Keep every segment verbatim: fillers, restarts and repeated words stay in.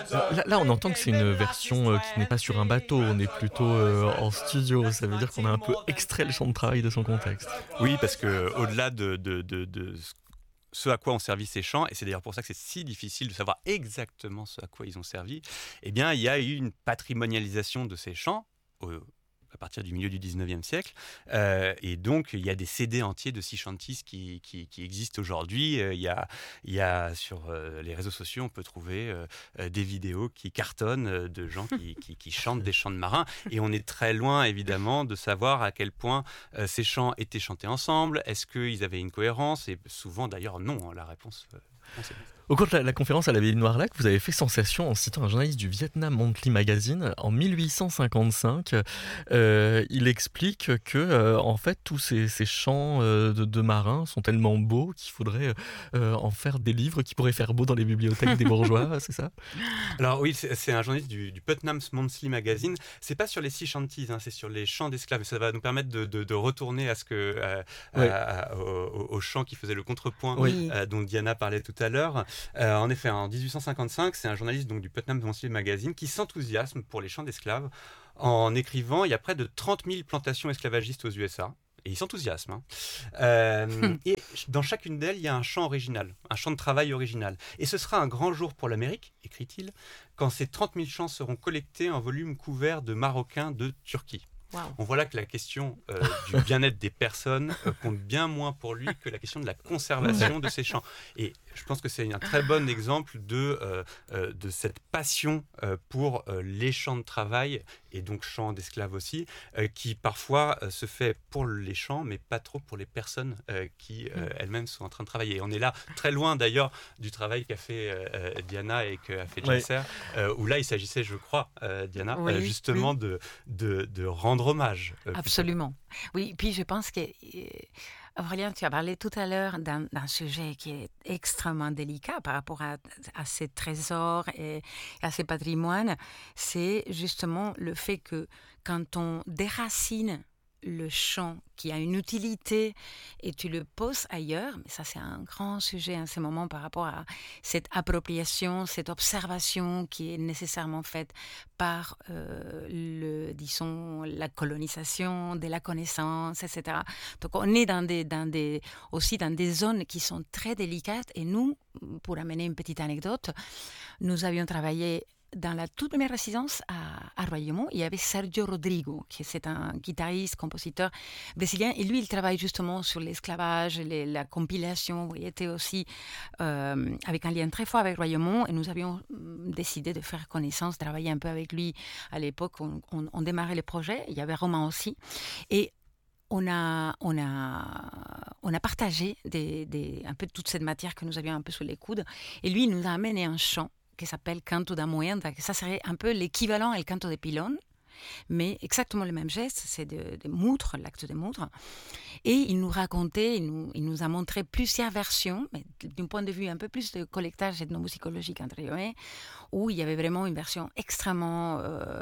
Là, là, on entend que c'est une version euh, qui n'est pas sur un bateau, on est plutôt euh, en studio. Ça veut dire qu'on a un peu extrait le champ de travail de son contexte. Oui, parce que au-delà de, de, de, de ce à quoi ont servi ces chants, et c'est d'ailleurs pour ça que c'est si difficile de savoir exactement ce à quoi ils ont servi, eh bien, il y a eu une patrimonialisation de ces chants au, à partir du milieu du dix-neuvième siècle. Euh, et donc, il y a des C D entiers de sea shanties qui, qui, qui existent aujourd'hui. Euh, il, y a, il y a sur euh, les réseaux sociaux, on peut trouver euh, des vidéos qui cartonnent euh, de gens qui, qui, qui chantent des chants de marins. Et on est très loin, évidemment, de savoir à quel point euh, ces chants étaient chantés ensemble. Est-ce qu'ils avaient une cohérence ? Et souvent, d'ailleurs, non. La réponse... Euh, non, c'est... Au cours de la, la conférence à l'abbaye de Noirlac, vous avez fait sensation en citant un journaliste du Vietnam Monthly Magazine en dix-huit cent cinquante-cinq. Euh, il explique que, euh, en fait, tous ces, ces chants euh, de, de marins sont tellement beaux qu'il faudrait euh, en faire des livres qui pourraient faire beau dans les bibliothèques des bourgeois, c'est ça ? Alors oui, c'est, c'est un journaliste du, du Putnam Monthly Magazine. C'est pas sur les sea shanties, hein, c'est sur les chants d'esclaves. Ça va nous permettre de, de, de retourner à ce que euh, ouais. à, à, au, au chant qui faisait le contrepoint oui. euh, dont Diana parlait tout à l'heure. Euh, en effet, en dix-huit cent cinquante-cinq, c'est un journaliste donc, du Putnam Monthly Magazine qui s'enthousiasme pour les chants d'esclaves en écrivant « Il y a près de trente mille plantations esclavagistes aux U S A ». Et il s'enthousiasme. Hein. Euh, et dans chacune d'elles, il y a un chant original, un chant de travail original. Et ce sera un grand jour pour l'Amérique, écrit-il, quand ces trente mille chants seront collectés en volume couvert de Marocains de Turquie. Wow. On voit là que la question euh, du bien-être des personnes euh, compte bien moins pour lui que la question de la conservation de ces chants. Et je pense que c'est un très bon exemple de, euh, euh, de cette passion euh, pour euh, les chants de travail, et donc chants d'esclaves aussi, euh, qui parfois euh, se fait pour les chants, mais pas trop pour les personnes euh, qui euh, elles-mêmes sont en train de travailler. Et on est là très loin d'ailleurs du travail qu'a fait euh, Diana et qu'a fait Djasser, oui. euh, où là il s'agissait, je crois, euh, Diana, oui, euh, justement oui. de, de, de rendre hommage. Euh, Absolument. Oui, puis je pense que... Aurélien, tu as parlé tout à l'heure d'un, d'un sujet qui est extrêmement délicat par rapport à, à ces trésors et à ces patrimoines. C'est justement le fait que quand on déracine le chant qui a une utilité et tu le poses ailleurs, mais ça c'est un grand sujet en ce moment par rapport à cette appropriation, cette observation qui est nécessairement faite par euh, le, disons, la colonisation de la connaissance, et cetera. Donc on est dans des, dans des, aussi dans des zones qui sont très délicates et nous, pour amener une petite anecdote, nous avions travaillé dans la toute première résidence à, à Royaumont, il y avait Sergio Rodrigo, qui est un guitariste, compositeur brésilien, et lui, il travaille justement sur l'esclavage, les, la compilation. Il était aussi euh, avec un lien très fort avec Royaumont, et nous avions décidé de faire connaissance, de travailler un peu avec lui à l'époque. On, on, on démarrait les projets, il y avait Romain aussi, et on a, on a, on a partagé des, des, un peu toute cette matière que nous avions un peu sous les coudes, et lui, il nous a amené un chant qui s'appelle Canto da Moenda, que ça serait un peu l'équivalent al canto de Pilon, mais exactement le même geste, c'est de, de moudre, l'acte de moudre. Et il nous racontait, il nous, il nous a montré plusieurs versions, mais d'un point de vue un peu plus de collectage ethnomusicologique, entre guillemets, où il y avait vraiment une version extrêmement euh,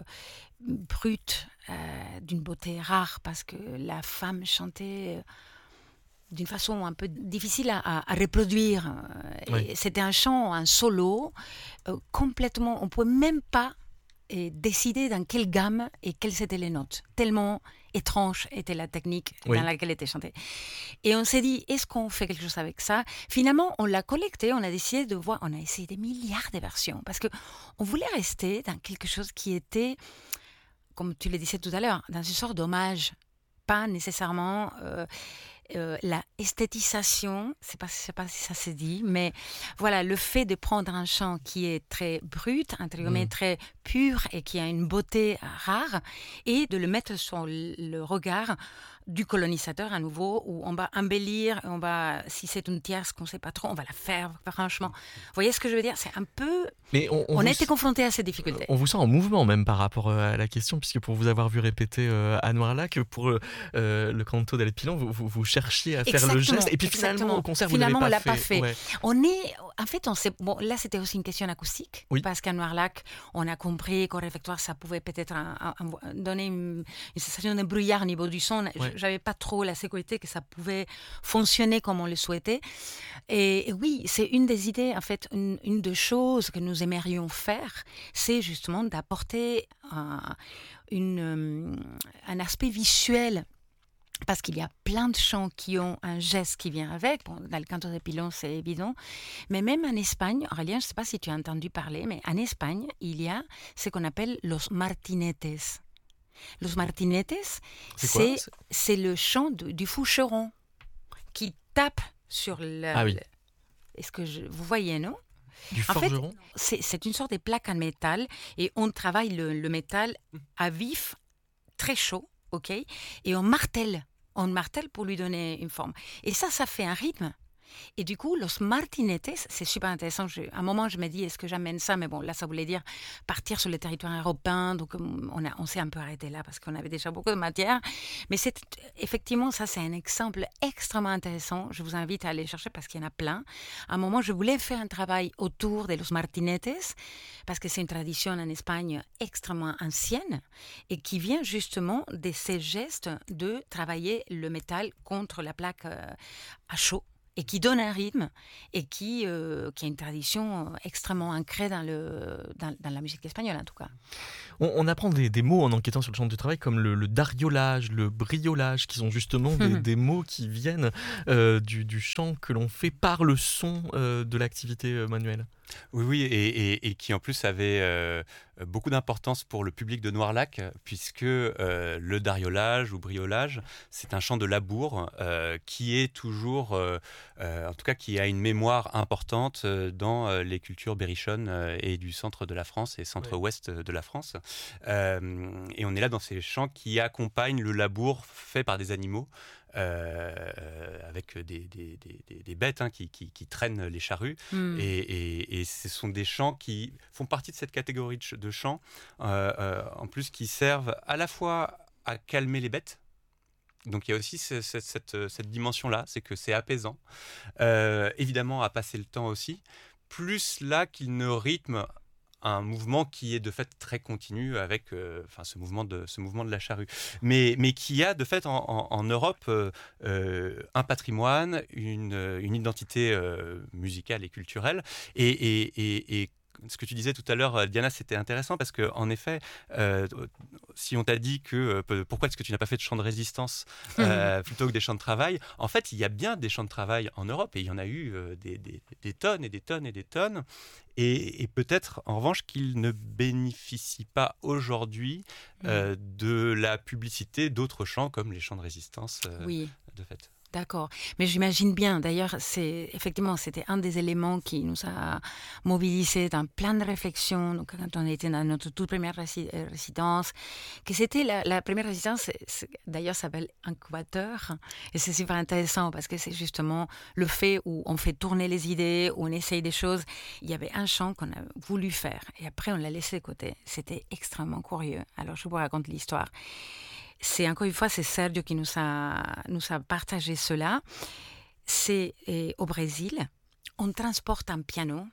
brute, euh, d'une beauté rare, parce que la femme chantait... Euh, d'une façon un peu difficile à, à reproduire. Oui. Et c'était un chant, un solo, euh, complètement... On ne pouvait même pas euh, décider dans quelle gamme et quelles étaient les notes. Tellement étrange était la technique oui. dans laquelle était chantée. Et on s'est dit, est-ce qu'on fait quelque chose avec ça ? Finalement, on l'a collecté, on a décidé de voir... On a essayé des milliards de versions, parce qu'on voulait rester dans quelque chose qui était, comme tu le disais tout à l'heure, dans une sorte d'hommage. Pas nécessairement... Euh, Euh, la esthétisation, je ne sais pas si ça se dit, mais voilà, le fait de prendre un chant qui est très brut, entre guillemets, mmh. très pur et qui a une beauté rare, et de le mettre sur le regard du colonisateur à nouveau, où on va embellir, on va, si c'est une tierce qu'on ne sait pas trop, on va la faire, franchement. Vous voyez ce que je veux dire ? C'est un peu... Mais on, on, on a été confronté à ces difficultés. On vous sent en mouvement même par rapport à la question, puisque pour vous avoir vu répéter euh, à Noirlac, pour euh, le canto del Pilon, vous, vous, vous cherchiez à faire exactement, le geste, et puis finalement, exactement. au concert, finalement, vous ne l'avez pas pas fait. fait. Ouais. On est, en fait, on sait, bon, là, c'était aussi une question acoustique, oui. parce qu'à Noirlac, on a compris qu'au réfectoire, ça pouvait peut-être un, un, un, donner une, une sensation de brouillard au niveau du son. Ouais. Je, j'avais pas trop la sécurité que ça pouvait fonctionner comme on le souhaitait. Et, et oui, c'est une des idées, en fait, une, une des choses que nous aimerions faire, c'est justement d'apporter un, une, un aspect visuel. Parce qu'il y a plein de chants qui ont un geste qui vient avec. Bon, dans le canto de pilon, c'est évident. Mais même en Espagne, Aurélien, je ne sais pas si tu as entendu parler, mais en Espagne, il y a ce qu'on appelle los martinetes. Los martinetes, c'est, c'est, c'est... c'est le chant du, du foucheron qui tape sur le... Ah oui. le est-ce que je, vous voyez, non? Du en forgeron fait, c'est, c'est une sorte de plaque en métal et on travaille le, le métal à vif, très chaud, ok, et on martèle. On martèle pour lui donner une forme. Et ça, ça fait un rythme. Et du coup, los martinetes, c'est super intéressant. Je, à un moment, je me dis, est-ce que j'amène ça? Mais bon, là, ça voulait dire partir sur le territoire européen. Donc, on, a, on s'est un peu arrêté là parce qu'on avait déjà beaucoup de matière. Mais c'est, effectivement, ça, c'est un exemple extrêmement intéressant. Je vous invite à aller chercher parce qu'il y en a plein. À un moment, je voulais faire un travail autour de los martinetes parce que c'est une tradition en Espagne extrêmement ancienne et qui vient justement de ces gestes de travailler le métal contre la plaque euh, à chaud. Et qui donne un rythme et qui, euh, qui a une tradition extrêmement ancrée dans, le, dans, dans la musique espagnole en tout cas. On, on apprend des, des mots en enquêtant sur le champ du travail comme le, le dariolage, le briolage, qui sont justement des, des mots qui viennent euh, du, du chant que l'on fait par le son euh, de l'activité euh, manuelle. Oui, oui, et, et, et qui en plus avait euh, beaucoup d'importance pour le public de Noirlac, puisque euh, le dariolage ou briolage, c'est un chant de labour euh, qui est toujours, euh, euh, en tout cas qui a une mémoire importante dans euh, les cultures berrichonnes euh, et du centre de la France et centre-ouest ouais. de la France. Euh, et on est là dans ces chants qui accompagnent le labour fait par des animaux. Euh, avec des, des, des, des bêtes hein, qui, qui, qui traînent les charrues mm. et, et, et ce sont des chants qui font partie de cette catégorie de, ch- de chants euh, euh, en plus qui servent à la fois à calmer les bêtes. Donc il y a aussi ce, cette, cette, cette dimension-là, c'est que c'est apaisant, euh, évidemment à passer le temps aussi, plus là qu'il ne rythme un mouvement qui est de fait très continu avec euh, enfin, ce, mouvement de, ce mouvement de la charrue. Mais, mais qui a de fait en, en, en Europe euh, euh, un patrimoine, une, une identité euh, musicale et culturelle. Et, et, et, et ce que tu disais tout à l'heure, Diana, c'était intéressant parce qu'en effet, euh, si on t'a dit que euh, pourquoi est-ce que tu n'as pas fait de chants de résistance euh, mmh. plutôt que des chants de travail, en fait, il y a bien des chants de travail en Europe et il y en a eu euh, des, des, des tonnes et des tonnes et des tonnes. Et, et peut-être, en revanche, qu'ils ne bénéficient pas aujourd'hui euh, mmh. de la publicité d'autres chants comme les chants de résistance, euh, oui. de fait. D'accord, mais j'imagine bien, d'ailleurs, c'est, effectivement, c'était un des éléments qui nous a mobilisés dans plein de réflexions, donc, quand on était dans notre toute première rési- résidence, que c'était la, la première résidence, c'est, c'est, d'ailleurs, ça s'appelle incubateur, et c'est super intéressant parce que c'est justement le fait où on fait tourner les idées, où on essaye des choses. Il y avait un chant qu'on a voulu faire, et après on l'a laissé de côté. C'était extrêmement curieux. Alors, je vous raconte l'histoire. C'est encore une fois, c'est Sergio qui nous a, nous a partagé cela. C'est eh, au Brésil. On transporte un piano.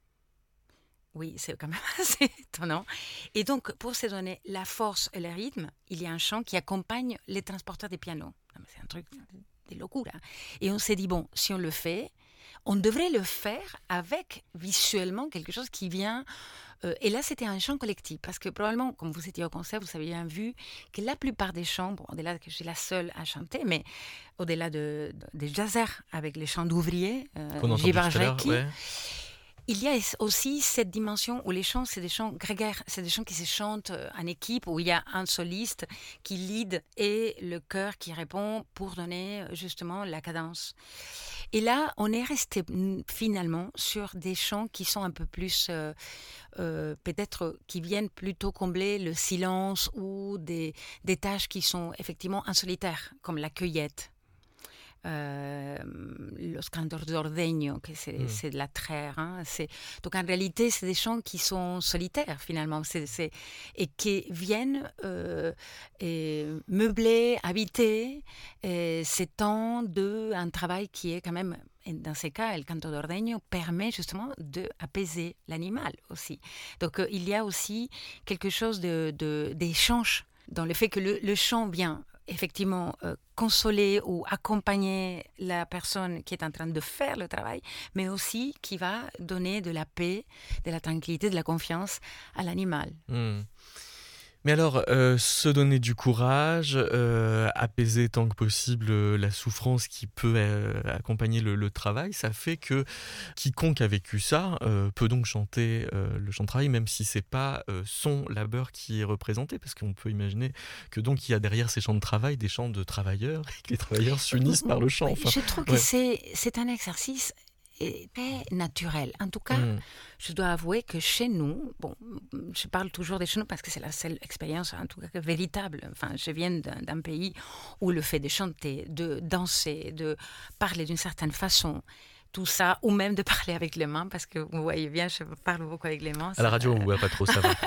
Oui, c'est quand même assez étonnant. Et donc, pour se donner la force et le rythme, il y a un chant qui accompagne les transporteurs des pianos. C'est un truc de locura. Et on s'est dit, bon, si on le fait, on devrait le faire avec visuellement quelque chose qui vient... Euh, et là, c'était un chant collectif, parce que probablement, comme vous étiez au concert, vous avez bien vu que la plupart des chants, bon, au-delà que je suis la seule à chanter, mais au-delà de, de, des jazzers avec les chants d'ouvriers, euh, Gibarjeki, ouais. Il y a aussi cette dimension où les chants, c'est des chants grégaires, c'est des chants qui se chantent en équipe, où il y a un soliste qui lead et le chœur qui répond pour donner justement la cadence. Et là, on est resté finalement sur des chants qui sont un peu plus, euh, euh, peut-être, qui viennent plutôt combler le silence ou des, des tâches qui sont effectivement insolitaires, comme la cueillette. Euh, los cantos de ordeño, que c'est, mmh. c'est de la traire. Hein, c'est... Donc en réalité, c'est des chants qui sont solitaires finalement, c'est, c'est... et qui viennent euh, et meubler, habiter et ces temps d'un travail qui est quand même, dans ces cas, le canto d'ordeño permet justement d'apaiser l'animal aussi. Donc euh, il y a aussi quelque chose de, de, d'échange dans le fait que le, le chant vient effectivement euh, consoler ou accompagner la personne qui est en train de faire le travail, mais aussi qui va donner de la paix, de la tranquillité, de la confiance à l'animal. Mmh. Mais alors, euh, se donner du courage, euh, apaiser tant que possible euh, la souffrance qui peut euh, accompagner le, le travail, ça fait que quiconque a vécu ça euh, peut donc chanter euh, le chant de travail, même si c'est pas euh, son labeur qui est représenté, parce qu'on peut imaginer que donc il y a derrière ces chants de travail des chants de travailleurs et que les travailleurs s'unissent par le chant. Enfin, je trouve ouais. que c'est, c'est un exercice très naturel. En tout cas, mmh. je dois avouer que chez nous, bon, je parle toujours de chez nous parce que c'est la seule expérience, en tout cas, véritable. Enfin, je viens d'un, d'un pays où le fait de chanter, de danser, de parler d'une certaine façon, tout ça, ou même de parler avec les mains, parce que vous voyez bien, je parle beaucoup avec les mains. À la radio, on ne voit pas trop ça. Va.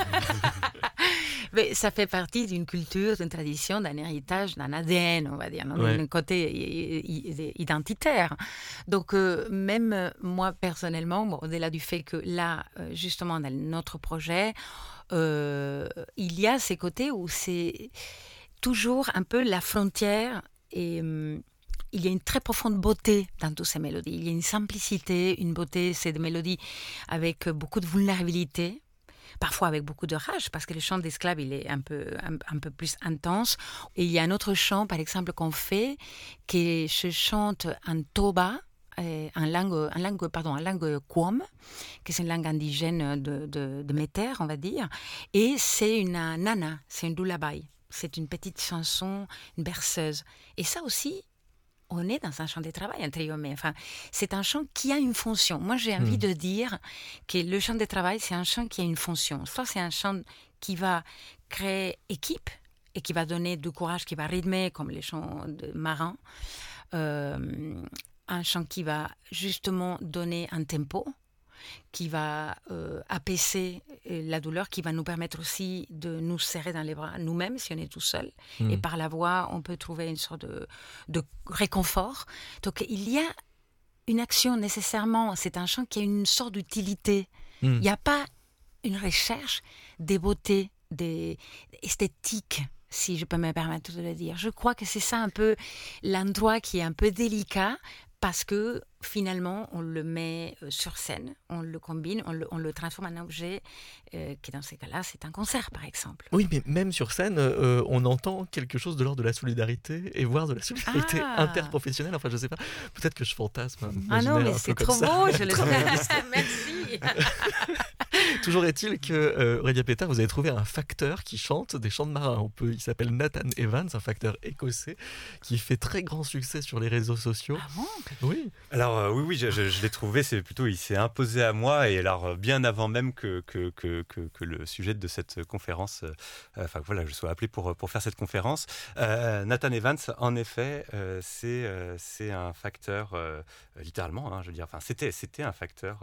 Mais ça fait partie d'une culture, d'une tradition, d'un héritage, d'un A D N, on va dire, d'un ouais. côté identitaire. Donc, euh, même moi, personnellement, bon, au-delà du fait que là, justement, dans notre projet, euh, il y a ces côtés où c'est toujours un peu la frontière et... Hum, il y a une très profonde beauté dans toutes ces mélodies. Il y a une simplicité, une beauté, c'est des mélodies avec beaucoup de vulnérabilité, parfois avec beaucoup de rage, parce que le chant d'esclave, il est un peu, un, un peu plus intense. Et il y a un autre chant, par exemple, qu'on fait, qui se chante en toba, en langue, en langue, pardon, en langue kwom, qui est une langue indigène de, de, de Méter, on va dire. Et c'est une nana, c'est une lullaby. C'est une petite chanson, une berceuse. Et ça aussi, on est dans un chant de travail, un trio, mais enfin, c'est un chant qui a une fonction. Moi, j'ai envie mmh. de dire que le chant de travail, c'est un chant qui a une fonction. Soit c'est un chant qui va créer équipe et qui va donner du courage, qui va rythmer, comme les chants de marins. Euh, un chant qui va justement donner un tempo, qui va euh, apaiser la douleur, qui va nous permettre aussi de nous serrer dans les bras nous-mêmes si on est tout seul. Mmh. Et par la voix, on peut trouver une sorte de, de réconfort. Donc il y a une action nécessairement, c'est un chant qui a une sorte d'utilité. Mmh. Il n'y a pas une recherche des beautés, des esthétiques, si je peux me permettre de le dire. Je crois que c'est ça un peu l'endroit qui est un peu délicat, parce que finalement, on le met sur scène, on le combine, on le, on le transforme en objet, euh, qui dans ces cas-là, c'est un concert, par exemple. Oui, mais même sur scène, euh, on entend quelque chose de l'ordre de la solidarité, et voire de la solidarité ah. interprofessionnelle. Enfin, je sais pas, peut-être que je fantasme. Ah non, mais c'est trop beau, je le sais. Merci. Toujours est-il que, euh, Aurélia Pétard, vous avez trouvé un facteur qui chante des chants de marins. On peut, il s'appelle Nathan Evans, un facteur écossais, qui fait très grand succès sur les réseaux sociaux. Ah bon ? Oui. Alors euh, oui, oui, je, je, je l'ai trouvé, c'est plutôt, il s'est imposé à moi, et alors bien avant même que, que, que, que, que le sujet de cette conférence, euh, enfin voilà, je sois appelé pour, pour faire cette conférence. Euh, Nathan Evans, en effet, euh, c'est, euh, c'est un facteur, euh, littéralement, hein, je veux dire, enfin c'était, c'était un facteur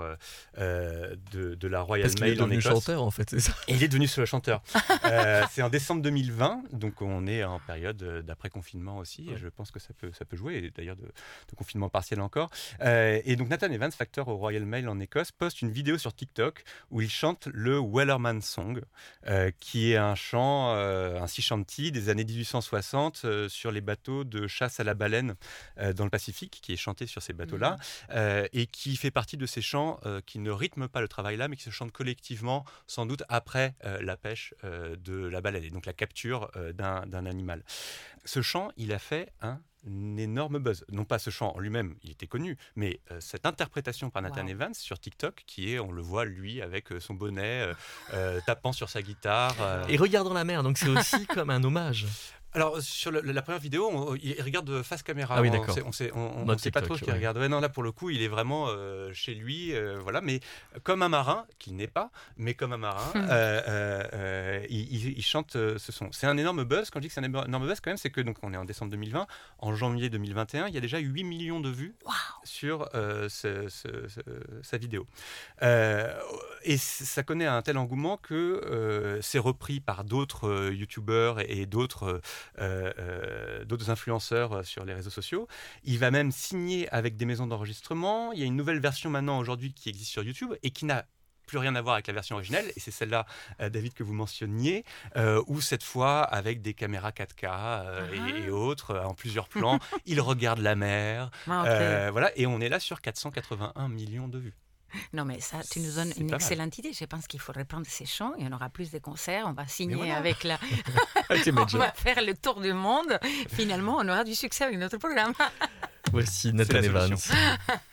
euh, de, de la Royal Parce Mail en Écosse. Il est devenu chanteur, en fait, c'est ça. Et il est devenu chanteur. euh, c'est en décembre deux mille vingt, donc on est en période d'après-confinement aussi, ouais. Et je pense que ça peut, ça peut jouer, et d'ailleurs de, de confinement partiel encore. Euh, et donc Nathan Evans, facteur au Royal Mail en Écosse, poste une vidéo sur TikTok où il chante le Wellerman Song, euh, qui est un chant, euh, un sea shanty des années dix-huit cent soixante euh, sur les bateaux de chasse à la baleine euh, dans le Pacifique, qui est chanté sur ces bateaux-là, mmh. euh, et qui fait partie de ces chants euh, qui ne rythment pas le travail là, mais qui se chantent collectivement, sans doute après euh, la pêche euh, de la baleine, et donc la capture euh, d'un, d'un animal. Ce chant, il a fait un un énorme buzz. Non pas ce chant en lui-même, il était connu, mais euh, cette interprétation par Nathan wow. Evans sur TikTok, qui est, on le voit, lui, avec euh, son bonnet, euh, euh, tapant sur sa guitare. Euh... Et regardant la mer, donc c'est aussi comme un hommage. Alors, sur le, la première vidéo, on, il regarde face caméra. Ah oui, d'accord. On sait, on ne sait pas trop ce qu'il ouais. regarde. Ouais, non, là, pour le coup, il est vraiment euh, chez lui, euh, voilà, mais comme un marin, qu'il n'est pas, mais comme un marin, euh, euh, il, il chante ce son. C'est un énorme buzz. Quand je dis que c'est un énorme buzz, quand même, c'est que, donc, on est en décembre deux mille vingt, en janvier deux mille vingt et un, il y a déjà huit millions de vues wow. sur euh, ce, ce, ce, sa vidéo. Euh, et ça connaît un tel engouement que euh, c'est repris par d'autres euh, youtubeurs et, et d'autres... Euh, Euh, euh, d'autres influenceurs sur les réseaux sociaux. Il va même signer avec des maisons d'enregistrement. Il y a une nouvelle version maintenant aujourd'hui qui existe sur YouTube et qui n'a plus rien à voir avec la version originelle, et c'est celle-là, euh, David, que vous mentionniez, euh, où cette fois, avec des caméras quatre K euh, Ah. et, et autres, euh, en plusieurs plans, il regarde la mer, Ah, ok. euh, voilà, et on est là sur quatre cent quatre-vingt-un millions de vues. Non, mais ça, tu nous donnes C'est une pas mal. excellente idée. Je pense qu'il faudrait prendre ces chants et on aura plus de concerts. On va signer voilà. avec la. Avec les on majors. va faire le tour du monde. Finalement, on aura du succès avec notre programme. Voici C'est Nathan la Evans. solution.